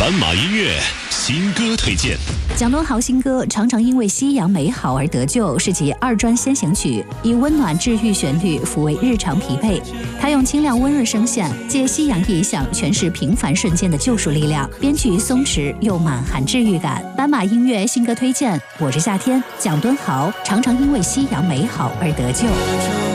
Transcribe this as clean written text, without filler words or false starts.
斑马音乐新歌推荐。 蒋敦豪新歌《常常因为夕阳美好而得救》是其2专先行曲，以温暖治愈旋律抚慰日常疲惫。他用清亮温润声线，借夕阳意象诠释平凡瞬间的救赎力量，编曲松弛又满含治愈感。斑马音乐新歌推荐，我是夏天，蒋敦豪《常常因为夕阳美好而得救》。